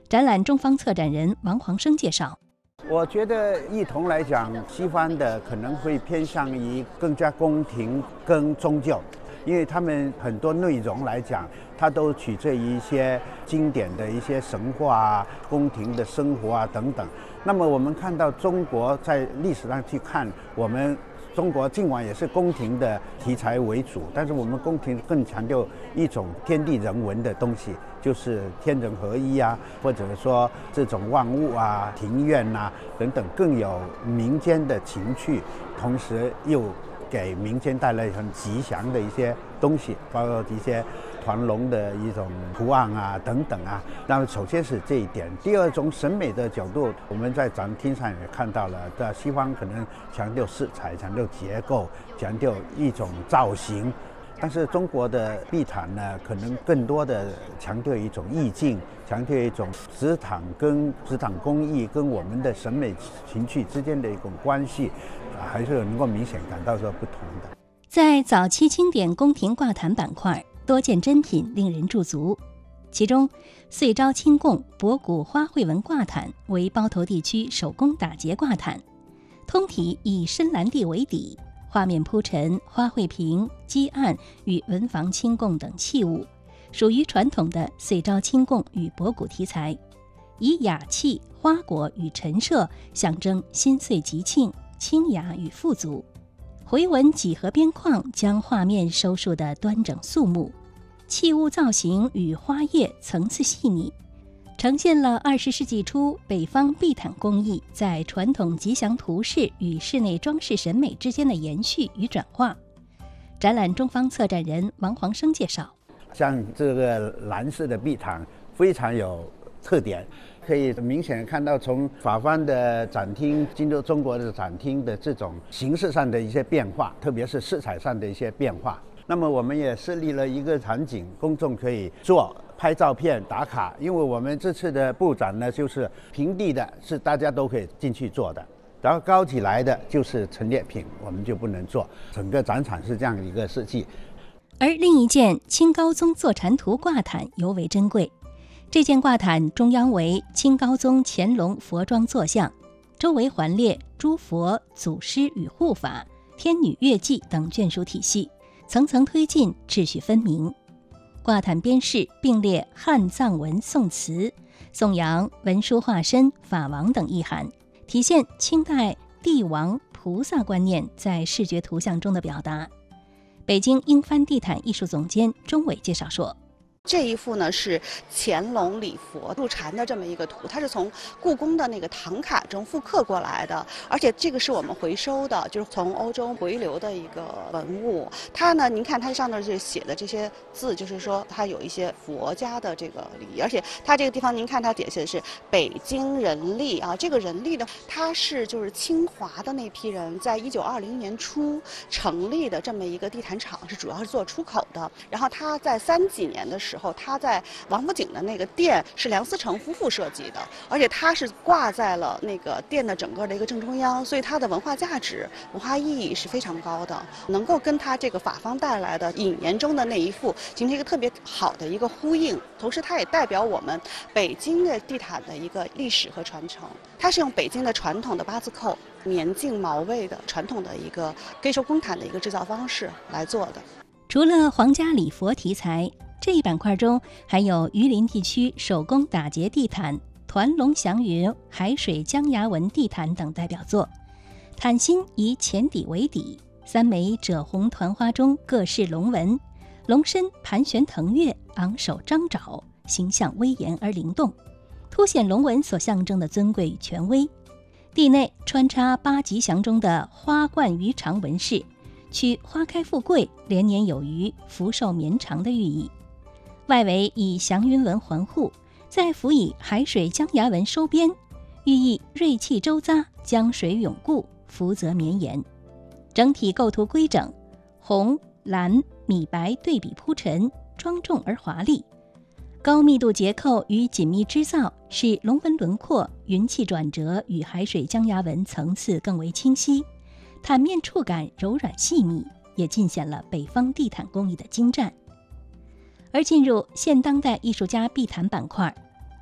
展览中方策展人王煌生介绍， 我觉得一同来讲，西方的可能会偏向于更加宫廷跟宗教，因为他们很多内容来讲，它都取决于一些经典的一些神话啊、宫廷的生活啊等等。那么我们看到中国在历史上去看，我们中国尽管也是宫廷的题材为主，但是我们宫廷更强调一种天地人文的东西，就是天人合一啊，或者说这种万物啊、庭院啊等等，更有民间的情趣，同时又给民间带来很吉祥的一些东西，包括一些团龙的一种图案啊等等啊。那么首先是这一点，第二种审美的角度，我们在展厅上也看到了，在西方可能强调色彩、强调结构、强调一种造型，但是中国的壁毯呢，可能更多的强调一种意境，强调一种纸毯跟纸毯工艺跟我们的审美情趣之间的一种关系，还是能够明显感到说不同的。 在早期经典宫廷挂毯板块，多件珍品令人驻足。其中，岁朝清贡博古花卉纹挂毯为包头地区手工打结挂毯，通体以深蓝地为底，画面铺陈花卉瓶、基案与文房清贡等器物，属于传统的岁朝清贡与博古题材，以雅器、花果与陈设象征新岁吉庆、清雅与富足。回纹几何边框将画面收束得端整肃穆，器物造型与花叶层次细腻，呈现了20世纪初北方壁毯工艺在传统吉祥图式与室内装饰审美之间的延续与转化。展览中方策展人王煌生介绍， 像这个蓝色的壁毯非常有特点，可以明显看到从法方的展厅进入中国的展厅的这种形式上的一些变化，特别是色彩上的一些变化。那么我们也设立了一个场景，公众可以拍照片打卡，因为我们这次的布展呢，就是平地的是大家都可以进去做的，然后高起来的就是陈列品，我们就不能做。整个展场是这样一个设计。 而另一件清高宗坐禅图挂毯尤为珍贵。这件挂毯中央为清高宗乾隆佛装坐像，周围环列诸佛、祖师与护法、天女乐伎等眷属体系，层层推进，秩序分明。挂毯边饰并列汉藏文宋词，颂扬文殊化身、法王等意涵，体现清代帝王菩萨观念在视觉图像中的表达。北京英帆地毯艺术总监钟伟介绍说， 这一幅呢是乾隆礼佛入禅的这么一个图，它是从故宫的那个唐卡中复刻过来的，而且这个是我们回收的，就是从欧洲回流的一个文物。它呢，您看它上面这写的这些字，就是说它有一些佛家的这个礼仪，而且它这个地方您看它写的是北京人力啊，这个人力呢，它是就是清华的那批人在1920年初成立的这么一个地毯厂，是主要是做出口的。然后它在30几年的时候，他在王府井的那个店是梁思成夫妇设计的，而且它是挂在了那个店的整个的一个正中央，所以它的文化价值、文化意义是非常高的，能够跟它这个法方带来的引言中的那一幅形成一个特别好的一个呼应。同时，它也代表我们北京的地毯的一个历史和传承。它是用北京的传统的八字扣、棉净毛卫的传统的一个可以说宫毯的一个制造方式来做的。 除了皇家礼佛题材，这一板块中还有榆林地区手工打结地毯、团龙祥云、海水江崖纹地毯等代表作。毯心以浅底为底，3枚赭红团花中各饰龙纹，龙身盘旋腾跃，昂首张爪，形象威严而灵动，凸显龙纹所象征的尊贵与权威。地内穿插8吉祥中的花冠鱼肠纹饰，取花开富贵、连年有余、福寿绵长的寓意。外围以祥云纹环护，再辅以海水江崖纹收边，寓意锐气周匝，江水永固，福泽绵延。整体构图规整，红、蓝、米白对比铺陈，庄重而华丽。高密度结构与紧密织造使龙纹轮廓、云气转折与海水江崖纹层次更为清晰，毯面触感柔软细密，也尽显了北方地毯工艺的精湛。而进入现当代艺术家壁毯板块，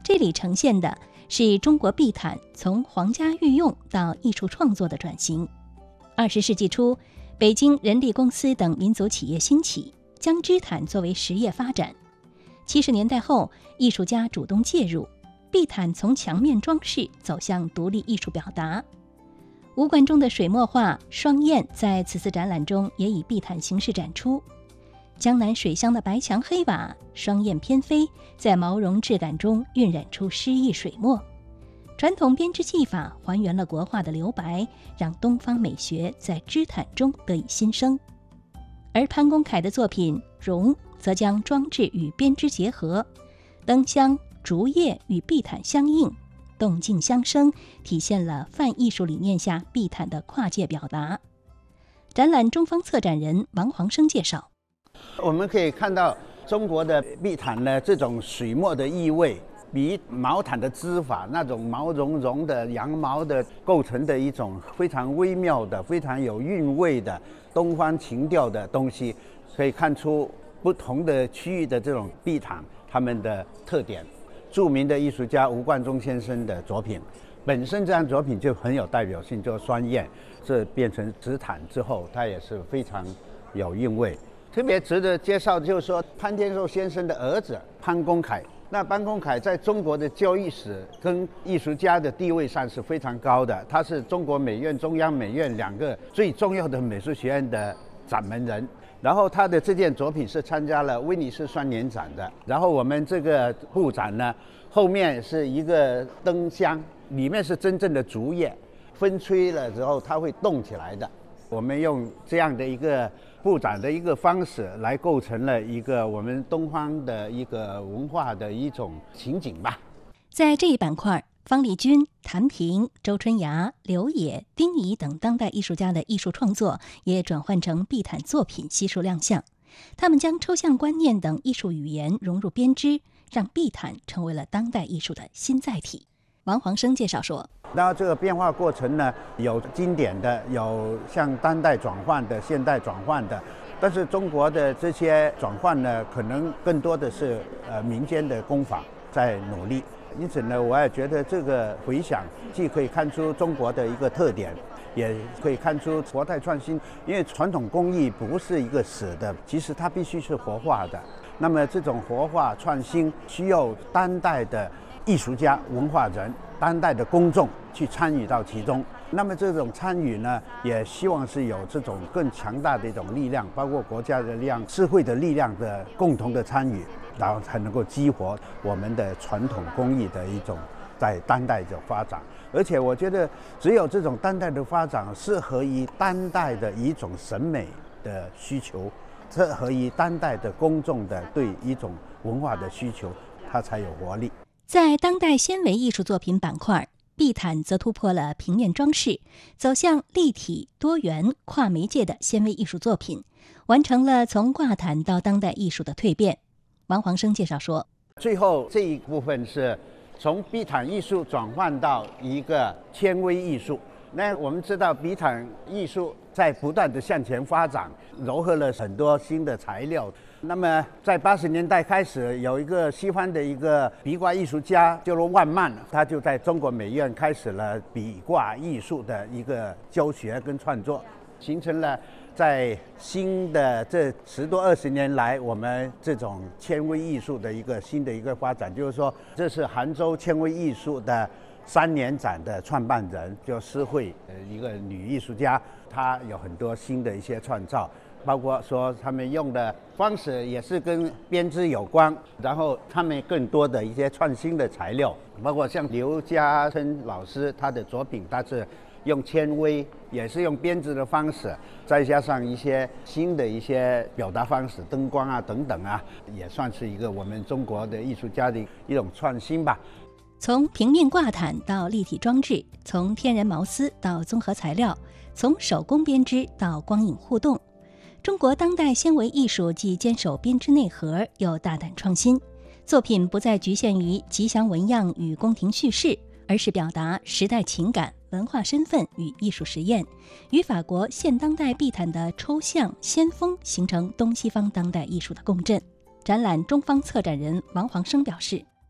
这里呈现的是中国碧毯从皇家御用到艺术创作的转型。20世纪初，北京人力公司等民族企业兴起，将织毯作为实业发展。70年代后，艺术家主动介入，碧毯从墙面装饰走向独立艺术表达。吴冠中的水墨画《双燕》在此次展览中也以碧毯形式展出。江南水乡的白墙黑瓦，双燕翩飞，在毛绒质感中晕染出诗意水墨。传统编织技法还原了国画的留白，让东方美学在织毯中得以新生。而潘公凯的作品《绒》则将装置与编织结合，灯箱、竹叶与碧毯相映，动静相生，体现了泛艺术理念下碧毯的跨界表达。展览中方策展人王煌生介绍， 我们可以看到中国的碧毯呢，这种水墨的意味，比毛毯的织法那种毛茸茸的羊毛的构成的一种非常微妙的、非常有韵味的东方情调的东西，可以看出不同的区域的这种碧毯它们的特点。著名的艺术家吴冠中先生的作品，本身这张作品就很有代表性，就是双燕，这变成纸毯之后，它也是非常有韵味。特别值得介绍就是说，潘天寿先生的儿子潘公凯。那潘公凯在中国的教育史跟艺术家的地位上是非常高的，他是中国美院、中央美院2个最重要的美术学院的掌门人。然后他的这件作品是参加了威尼斯双年展的。然后我们这个布展呢，后面是一个灯箱，里面是真正的竹叶，风吹了之后它会动起来的。我们用这样的一个布展的一个方式来构成了一个我们东方的一个文化的一种情景吧。 在这一板块，方力钧、谭平、周春芽、刘野、丁仪等当代艺术家的艺术创作也转换成碧毯作品悉数亮相。他们将抽象观念等艺术语言融入编织，让碧毯成为了当代艺术的新载体。王煌生介绍说， 然后这个变化过程呢，有经典的，有向当代转换的、现代转换的，但是中国的这些转换呢，可能更多的是民间的工坊在努力。因此呢，我也觉得这个回响既可以看出中国的一个特点，也可以看出活态创新。因为传统工艺不是一个死的，其实它必须是活化的。那么这种活化创新需要当代的艺术家、文化人、当代的公众去参与到其中。那么这种参与呢，也希望是有这种更强大的一种力量，包括国家的力量、社会的力量的共同的参与，然后才能够激活我们的传统工艺的一种在当代的发展。而且我觉得，只有这种当代的发展，适合于当代的一种审美的需求，适合于当代的公众的对一种文化的需求，它才有活力。 在当代纤维艺术作品板块，碧毯则突破了平面装饰，走向立体、多元、跨媒介的纤维艺术作品，完成了从挂毯到当代艺术的蜕变。王煌生介绍说， 最后这一部分是从碧毯艺术转换到一个纤维艺术。那我们知道碧毯艺术在不断的向前发展，糅合了很多新的材料。那么在80年代开始，有一个西方的一个壁挂艺术家叫做万曼，他就在中国美院开始了壁挂艺术的一个教学跟创作，形成了在新的这10多20年来，我们这种纤维艺术的一个新的一个发展。就是说，这是杭州纤维艺术的3年展的创办人，叫施慧，一个女艺术家，她有很多新的一些创造。包括说他们用的方式也是跟编织有关，然后他们更多的一些创新的材料，包括像刘家琛老师他的作品，他是用纤维，也是用编织的方式，再加上一些新的一些表达方式，灯光啊等等啊，也算是一个我们中国的艺术家的一种创新吧。 从平面挂毯到立体装置，从天然毛丝到综合材料，从手工编织到光影互动，中国当代纤维艺术既坚守编织内核，又大胆创新。作品不再局限于吉祥纹样与宫廷叙事，而是表达时代情感、文化身份与艺术实验，与法国现当代碧毯的抽象先锋形成东西方当代艺术的共振。展览中方策展人王煌生表示，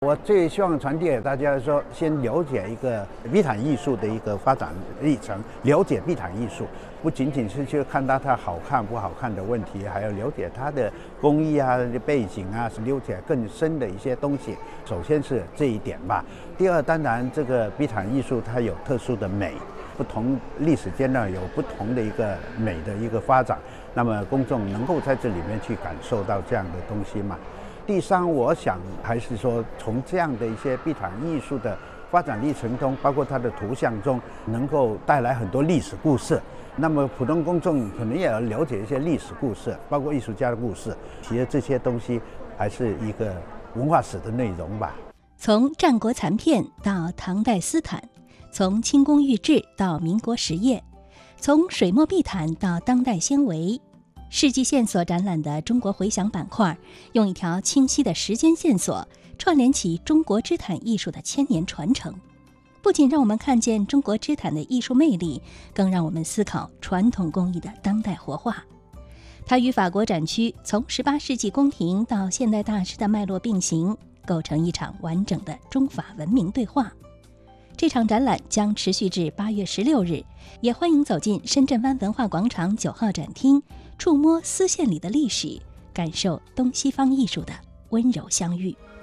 我最希望传递给大家说，先了解一个碧潭艺术的一个发展历程，了解碧潭艺术，不仅仅是去看到它好看不好看的问题，还要了解它的工艺啊、背景啊，了解更深的一些东西。首先是这一点吧。第二，当然这个碧潭艺术它有特殊的美，不同历史阶段有不同的一个美的一个发展，那么公众能够在这里面去感受到这样的东西嘛。第三，我想还是说从这样的一些碧潭艺术的发展历程中，包括它的图像中，能够带来很多历史故事。那么普通公众可能也要了解一些历史故事，包括艺术家的故事。其实这些东西还是一个文化史的内容吧。 从战国残片到唐代丝毯，从清宫玉制到民国实业，从水墨碧毯到当代纤维，世纪线所展览的中国回响板块，用一条清晰的时间线索串联起中国织毯艺术的千年传承，不仅让我们看见中国织毯的艺术魅力，更让我们思考传统工艺的当代活化。它与法国展区从18世纪宫廷到现代大师的脉络并行，构成一场完整的中法文明对话。这场展览将持续至8月16日，也欢迎走进深圳湾文化广场9号展厅，触摸丝线里的历史，感受东西方艺术的温柔相遇。